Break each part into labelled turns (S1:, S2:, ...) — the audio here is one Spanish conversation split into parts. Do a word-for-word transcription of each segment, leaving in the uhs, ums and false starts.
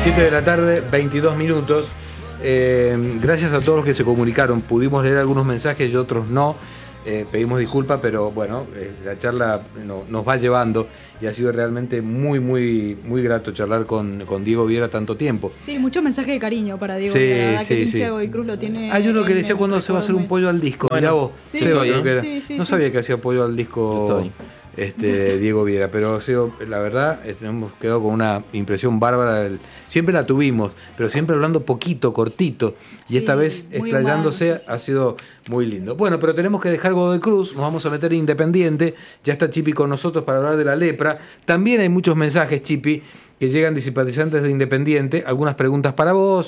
S1: siete de la tarde, veintidós minutos. Eh, gracias a todos los que se comunicaron. Pudimos leer algunos mensajes y otros no. Eh, pedimos disculpas, pero bueno, eh, la charla no, nos va llevando y ha sido realmente muy, muy, muy grato charlar con, con Diego Viera tanto tiempo.
S2: Sí, muchos mensajes de cariño para Diego
S1: Sí,
S2: Viera, la verdad
S1: sí,
S2: que el
S1: sí.
S2: hincha de Godoy Cruz lo tiene.
S1: Hay uno que
S2: en
S1: decía
S2: el
S1: cuándo se va a hacer un
S2: recuerdo.
S1: pollo al disco.
S3: Bueno,
S1: Mirá vos,
S2: sí,
S1: Seba,
S3: estoy,
S1: creo que era.
S2: sí, sí,
S1: no
S2: sí.
S1: sabía que hacía pollo al disco
S3: Estoy.
S1: este, Diego Viera, pero Seba, la verdad eh, hemos quedado con una impresión bárbara. Del, siempre la tuvimos, pero siempre hablando poquito, cortito. Y
S2: Sí,
S1: esta vez
S2: muy
S1: explayándose
S2: humano, sí, sí.
S1: ha sido muy lindo. Bueno, pero tenemos que dejar Godoy Cruz, nos vamos a meter en Independiente. Ya está Chipi con nosotros para hablar de la lepra. También hay muchos mensajes, Chipi, que llegan de simpatizantes de Independiente. Algunas preguntas para vos.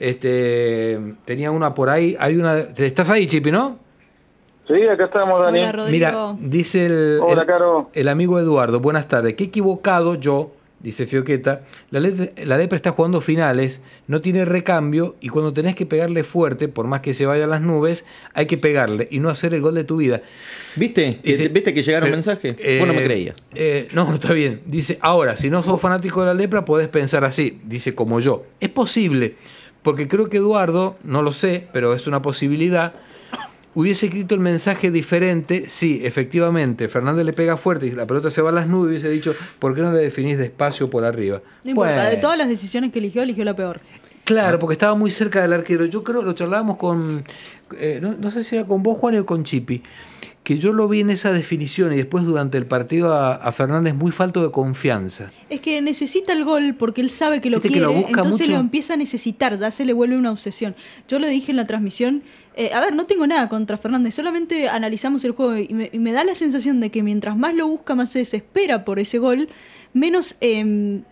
S1: Este, tenía una por ahí. Hay una. ¿Estás ahí, Chipi, no?
S4: Sí, acá estamos, Dani.
S2: Hola, Rodrigo.
S1: Mira, dice el,
S4: Hola,
S1: el,
S4: Caro.
S1: el amigo Eduardo, buenas tardes. Qué equivocado yo, dice Fioqueta. La, le- la lepra está jugando finales, no tiene recambio y cuando tenés que pegarle fuerte, por más que se vaya a las nubes, hay que pegarle y no hacer el gol de tu vida.
S3: ¿Viste? Que-
S1: Dice,
S3: ¿Viste que llegaron
S1: pero,
S3: mensajes?
S1: eh,
S3: Vos no me creías.
S1: eh, no, está bien. Dice, ahora, si no sos fanático de la lepra, podés pensar así. Dice, como yo. Es posible, porque creo que Eduardo, no lo sé, pero es una posibilidad, hubiese escrito el mensaje diferente. Sí, efectivamente, Fernández le pega fuerte y la pelota se va a las nubes, hubiese dicho, ¿por qué no le definís despacio por arriba?
S2: No importa,
S1: Bueno.
S2: de todas las decisiones que eligió, eligió la peor.
S1: Claro, porque estaba muy cerca del arquero. Yo creo, lo charlábamos con, eh, no, no sé si era con vos, Juan, o con Chipi, que yo lo vi en esa definición y después durante el partido a, a Fernández muy falto de confianza.
S2: Es que necesita el gol porque él sabe que lo
S1: Viste que
S2: quiere,
S1: lo busca
S2: entonces
S1: mucho.
S2: lo empieza a necesitar, ya se le vuelve una obsesión. Yo lo dije en la transmisión, eh, a ver, no tengo nada contra Fernández, solamente analizamos el juego y me, y me da la sensación de que mientras más lo busca, más se desespera por ese gol, menos... eh,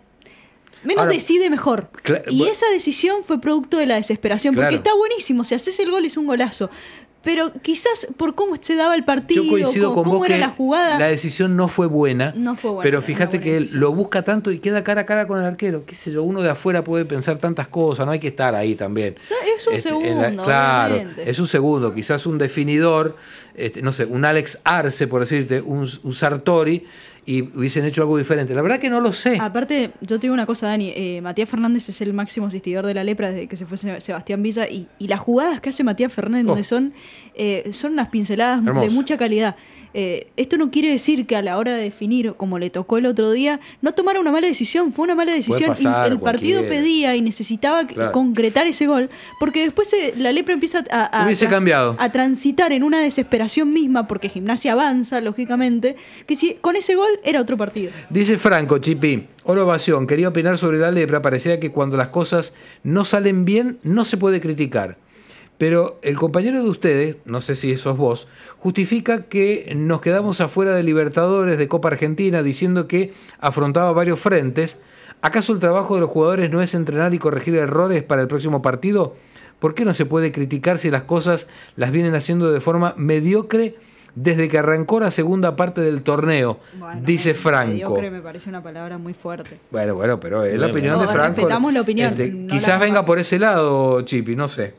S2: Menos
S1: Ahora,
S2: decide mejor.
S1: cla-
S2: Y
S1: bu-
S2: esa decisión fue producto de la desesperación.
S1: Claro.
S2: Porque está buenísimo. Si haces el gol es un golazo. Pero quizás por cómo se daba el partido,
S1: Yo coincido
S2: cómo,
S1: con
S2: cómo
S1: vos
S2: era
S1: que
S2: la jugada.
S1: la decisión no fue buena,
S2: No fue buena,
S1: pero
S2: no
S1: fíjate
S2: fue una
S1: que
S2: buena
S1: él
S2: decisión.
S1: lo busca tanto y queda cara a cara con el arquero. Qué sé yo, uno de afuera puede pensar tantas cosas, no hay que estar ahí también.
S2: Es un
S1: Este,
S2: segundo,
S1: en la- claro,
S2: obviamente.
S1: es un segundo, quizás un definidor, este, no sé, un Alex Arce, por decirte, un, un Sartori, y hubiesen hecho algo diferente. La verdad que no lo sé.
S2: Aparte, yo te digo una cosa, Dani. Eh, Matías Fernández es el máximo asistidor de la lepra desde que se fue Se- Sebastián Villa. Y, y las jugadas que hace Matías Fernández
S1: Oh.
S2: son, eh, son unas pinceladas
S1: Hermoso.
S2: de mucha calidad. Eh, esto no quiere decir que a la hora de definir, como le tocó el otro día, no tomara una mala decisión. Fue una mala decisión.
S1: pasar,
S2: y el partido
S1: cualquiera.
S2: pedía y necesitaba que-
S1: Claro.
S2: concretar ese gol. Porque después eh, la lepra empieza a, a,
S1: Hubiese
S2: trans-
S1: cambiado.
S2: a transitar en una desesperación misma, porque Gimnasia avanza, lógicamente, que si con ese gol era otro partido.
S1: Dice Franco, Chipi, hola ovación, quería opinar sobre la lepra, parecía que cuando las cosas no salen bien no se puede criticar. Pero el compañero de ustedes, no sé si sos vos, justifica que nos quedamos afuera de Libertadores, de Copa Argentina, diciendo que afrontaba varios frentes. ¿Acaso el trabajo de los jugadores no es entrenar y corregir errores para el próximo partido? ¿Por qué no se puede criticar si las cosas las vienen haciendo de forma mediocre desde que arrancó la segunda parte del torneo?
S2: Bueno,
S1: Dice
S2: eh,
S1: Franco.
S2: mediocre me parece una palabra muy fuerte.
S1: Bueno, bueno, pero es la
S3: Bueno.
S1: opinión de
S2: No,
S1: Franco.
S2: respetamos la opinión,
S1: Este,
S2: no
S1: quizás
S2: la-
S1: venga por ese lado, Chipi, no sé.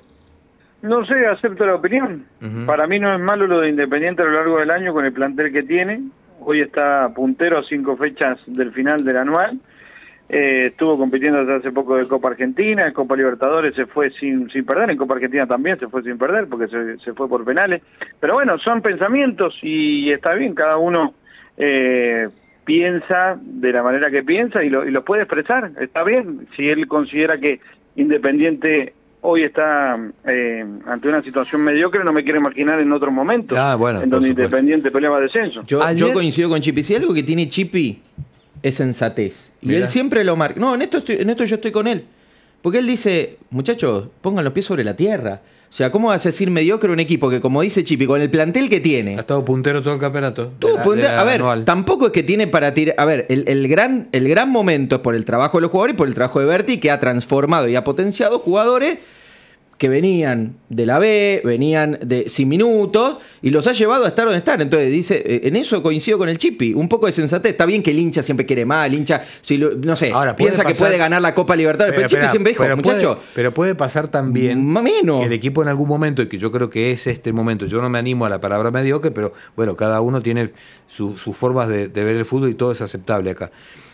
S4: No sé, acepto la opinión.
S1: Ujú.
S4: Para mí no es malo lo de Independiente a lo largo del año con el plantel que tiene. Hoy está puntero a cinco fechas del final del anual. Eh, estuvo compitiendo desde hace poco de Copa Argentina, en Copa Libertadores se fue sin sin perder, en Copa Argentina también se fue sin perder porque se, se fue por penales. Pero bueno, son pensamientos y está bien, cada uno eh, piensa de la manera que piensa y lo, y lo puede expresar, está bien. Si él considera que Independiente hoy está eh, ante una situación mediocre, no me quiero imaginar en otro momento
S1: Ah, bueno,
S4: en
S1: por
S4: donde
S1: supuesto.
S4: Independiente peleaba descenso.
S3: Yo,
S1: Ayer-
S3: yo coincido con Chipi. Si algo que tiene Chipi es sensatez. Y
S1: Mirá.
S3: él siempre lo marca. No, en esto, estoy, en esto yo estoy con él. Porque él dice, muchachos, pongan los pies sobre la tierra. O sea, ¿cómo vas a decir mediocre un equipo que, como dice Chipi, con el plantel que tiene?
S1: Ha estado puntero todo el campeonato.
S3: Tú,
S1: de la-
S3: ponte-
S1: de la
S3: a ver,
S1: anual.
S3: tampoco es que tiene para tirar. A ver, el, el gran, el gran momento es por el trabajo de los jugadores y por el trabajo de Berti, que ha transformado y ha potenciado jugadores que venían de la B, venían de sin minutos y los ha llevado a estar donde están. Entonces dice, eh, en eso coincido con el Chipi, un poco de sensatez. Está bien que el hincha siempre quiere más, el hincha, si lo- no sé,
S1: Ahora, puede
S3: piensa que
S1: pasar-
S3: puede ganar la Copa Libertadores, pero, el Chipi
S1: espera,
S3: siempre dijo,
S1: pero
S3: muchachos,
S1: puede, pero puede pasar también
S3: más o menos.
S1: que el equipo en algún momento, y que yo creo que es este momento, yo no me animo a la palabra mediocre, pero bueno, cada uno tiene su- sus formas de, de ver el fútbol y todo es aceptable acá.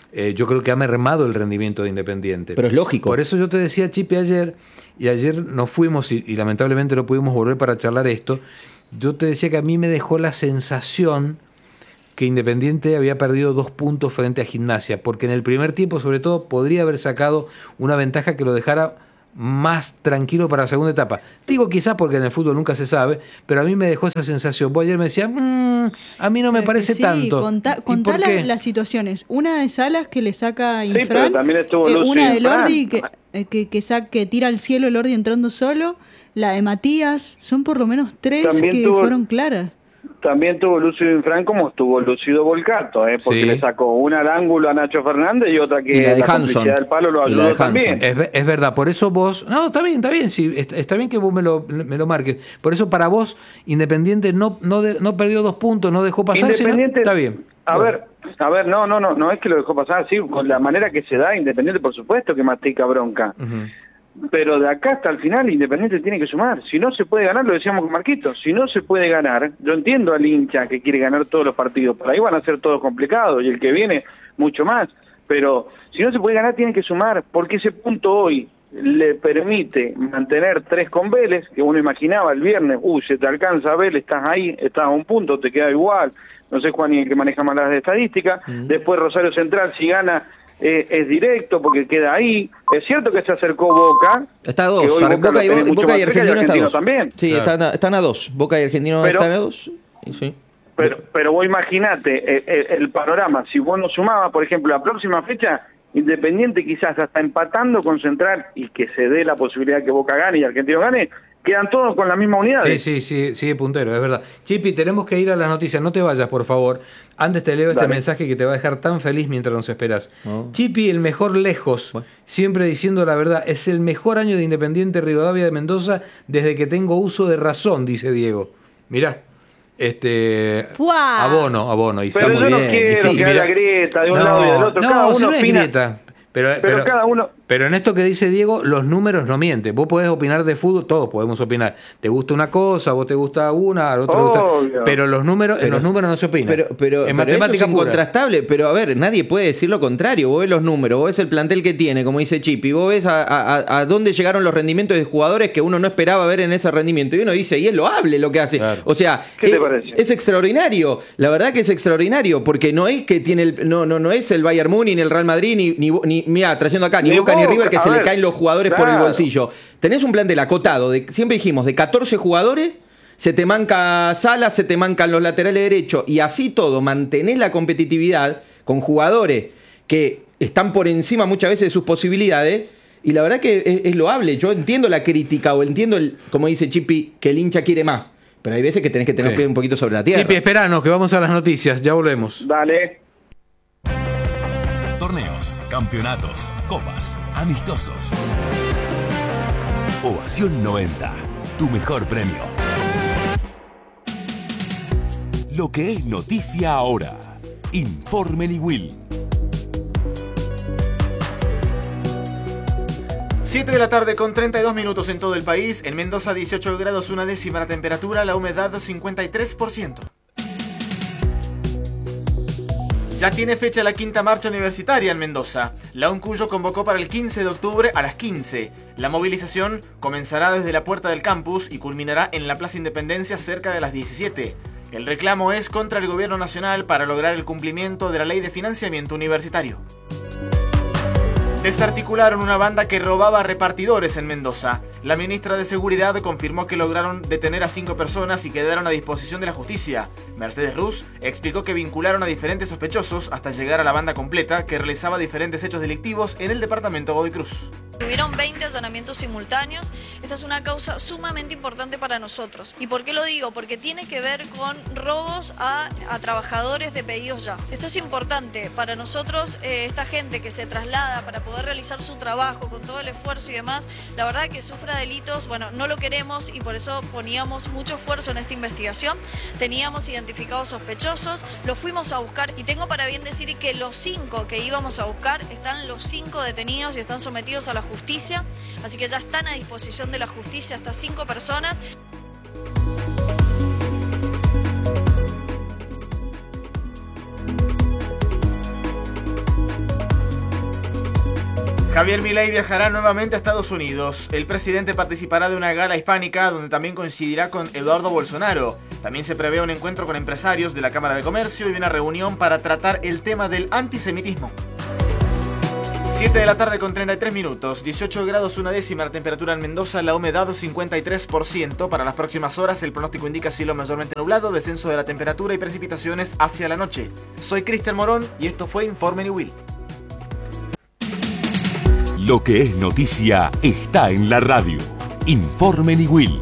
S1: eh, yo creo que ha mermado el rendimiento de Independiente.
S3: Pero es lógico.
S1: Por eso yo te decía, Chipi, ayer, y ayer nos fuimos y, y lamentablemente no pudimos volver para charlar esto, yo te decía que a mí me dejó la sensación que Independiente había perdido dos puntos frente a Gimnasia, porque en el primer tiempo, sobre todo, podría haber sacado una ventaja que lo dejara más tranquilo para la segunda etapa. Digo quizás porque en el fútbol nunca se sabe, pero a mí me dejó esa sensación. Vos ayer me decías, mmm, a mí no me
S2: Pero
S1: parece
S2: sí,
S1: tanto.
S2: Contá, contá la, las situaciones. Una de Salas que le saca a Infran,
S4: sí, pero también estuvo
S2: eh,
S4: Lucio
S2: una de
S4: Infran.
S2: Lordi que, eh, que, que, saca, que tira al cielo el Lordi entrando solo, la de Matías, son por lo menos tres
S4: También
S2: que
S4: tuvo-
S2: fueron claras.
S4: También tuvo Lucio Infran como estuvo Lucido Volcato, ¿eh? porque
S1: Sí.
S4: le sacó una al ángulo a Nacho Fernández y otra que
S3: Y la de
S4: la
S3: Hanson.
S4: complicidad del palo lo
S3: Y la de
S4: ayudó
S3: Hanson.
S4: también.
S1: Es, ve- es verdad, por eso vos... No, está bien, está bien, sí, está, está bien que vos me lo, me lo marques. Por eso para vos, Independiente no no de- no perdió dos puntos, no dejó pasar, sino-
S4: Independiente,
S1: está bien.
S4: A
S1: Bueno.
S4: ver, a ver, no, no, no, no es que lo dejó pasar, sí, con la manera que se da, Independiente por supuesto que mastica bronca.
S1: Ujú.
S4: Pero de acá hasta el final Independiente tiene que sumar. Si no se puede ganar, lo decíamos con Marquito, si no se puede ganar, yo entiendo al hincha que quiere ganar todos los partidos, por ahí van a ser todos complicados y el que viene mucho más, pero si no se puede ganar tiene que sumar, porque ese punto hoy le permite mantener tres con Vélez, que uno imaginaba el viernes, uy, se te alcanza Vélez, estás ahí, estás a un punto, te queda igual, no sé Juan y el que maneja más las estadísticas, después Rosario Central si gana eh, es directo porque queda ahí. Es cierto que se acercó Boca.
S3: Está a
S4: que
S3: dos.
S4: hoy
S3: Boca,
S4: Boca lo
S3: y,
S4: tenés mucho
S3: Boca y
S4: más cerca,
S3: Argentino está a dos.
S4: también.
S3: Sí,
S1: Claro.
S3: están, a, están a dos. Boca y Argentino
S4: Pero-
S3: están a dos. Y sí.
S4: Pero, pero vos imaginate eh, eh, el panorama, si vos no sumabas, por ejemplo, la próxima fecha, Independiente quizás hasta empatando con Central y que se dé la posibilidad que Boca gane y Argentino gane, quedan todos con la misma unidad.
S1: Sí, sí, sí, sigue puntero, es verdad. Chipi, tenemos que ir a las noticias, no te vayas, por favor. Antes te leo este
S4: Dale.
S1: mensaje que te va a dejar tan feliz mientras nos esperas.
S3: Oh.
S1: Chipi, el mejor lejos,
S3: Bueno.
S1: siempre diciendo la verdad, es el mejor año de Independiente Rivadavia de Mendoza desde que tengo uso de razón, dice Diego. Mirá, este...
S2: ¡Fua!
S1: Abono, abono. Y
S4: Pero
S1: estamos
S4: yo no
S1: bien.
S4: quiero
S1: Y sí,
S4: que
S1: mirá.
S4: haya grieta de un
S1: No,
S4: lado y del otro,
S1: no,
S4: cada
S1: si
S4: uno
S1: no es
S4: opina.
S1: grieta. Pero,
S4: Pero
S1: pero,
S4: cada uno-
S1: pero en esto que dice Diego, los números no mienten. Vos podés opinar de fútbol, todos podemos opinar. Te gusta una cosa, vos te gusta una, al otro le gusta.
S4: Obvio.
S1: Pero los números, en
S3: Pero-
S1: los números no se opina.
S3: Pero, pero,
S1: en
S3: pero eso es
S1: matemática pura.
S3: incontrastable. Pero a ver, nadie puede decir lo contrario. Vos ves los números, vos ves el plantel que tiene, como dice Chipi, vos ves a, a, a dónde llegaron los rendimientos de jugadores que uno no esperaba ver en ese rendimiento. Y uno dice, y es loable lo que hace.
S1: Claro.
S3: O sea,
S4: ¿Qué te
S3: es,
S4: parece?
S3: es extraordinario. La verdad que es extraordinario, porque no es que tiene el, no, no, no es el Bayern Múnich, ni el Real Madrid, ni, ni, ni mira, trayendo acá, ni,
S4: Ni
S3: Boca ni
S4: Boca,
S3: River, que
S4: a
S3: se
S4: ver,
S3: le caen los jugadores por el
S4: claro.
S3: bolsillo. Tenés un plantel acotado, de, siempre dijimos, de catorce jugadores. Se te manca Salas, se te mancan los laterales derechos y así todo, mantenés la competitividad con jugadores que están por encima muchas veces de sus posibilidades y la verdad que es, es loable. Yo entiendo la crítica o entiendo, el, como dice Chipi, que el hincha quiere más, pero hay veces que tenés que tener
S1: Sí.
S3: un poquito sobre la tierra.
S1: Chipi, esperanos, que vamos a las noticias. Ya volvemos.
S4: Dale.
S5: Torneos, campeonatos, copas, amistosos. Ovación noventa, tu mejor premio. Lo que es noticia ahora. Informe Niwil.
S6: siete de la tarde con treinta y dos minutos en todo el país. En Mendoza dieciocho grados una décima la temperatura, la humedad cincuenta y tres por ciento. Ya tiene fecha la quinta marcha universitaria en Mendoza. La UNCUYO convocó para el quince de octubre a las quince. La movilización comenzará desde la puerta del campus y culminará en la Plaza Independencia cerca de las diecisiete. El reclamo es contra el gobierno nacional para lograr el cumplimiento de la ley de financiamiento universitario. Desarticularon una banda que robaba repartidores en Mendoza. La ministra de Seguridad confirmó que lograron detener a cinco personas y quedaron a disposición de la justicia. Mercedes Ruz explicó que vincularon a diferentes sospechosos hasta llegar a la banda completa que realizaba diferentes hechos delictivos en el departamento Godoy Cruz.
S7: Tuvieron veinte allanamientos simultáneos. Esta es una causa sumamente importante para nosotros. ¿Y por qué lo digo? Porque tiene que ver con robos a, a trabajadores de pedidos ya. Esto es importante para nosotros, eh, esta gente que se traslada para poder realizar su trabajo con todo el esfuerzo y demás, la verdad que sufra delitos, bueno, no lo queremos y por eso poníamos mucho esfuerzo en esta investigación. Teníamos identificados sospechosos, los fuimos a buscar y tengo para bien decir que los cinco que íbamos a buscar están los cinco detenidos y están sometidos a la justicia, así que ya están a disposición de la justicia estas cinco personas.
S6: Javier Milei viajará nuevamente a Estados Unidos. El presidente participará de una gala hispánica donde también coincidirá con Eduardo Bolsonaro. También se prevé un encuentro con empresarios de la Cámara de Comercio y una reunión para tratar el tema del antisemitismo. siete de la tarde con treinta y tres minutos, dieciocho grados una décima la temperatura en Mendoza, la humedad cincuenta y tres por ciento. Para las próximas horas el pronóstico indica cielo mayormente nublado, descenso de la temperatura y precipitaciones hacia la noche. Soy Cristian Morón y esto fue Informe Niwil.
S5: Lo que es noticia está en la radio. Informe Niwil.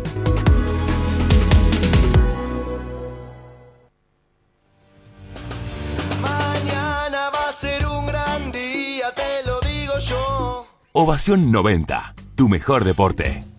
S8: Mañana va a ser un gran día, te lo digo yo.
S5: Ovación noventa, tu mejor deporte.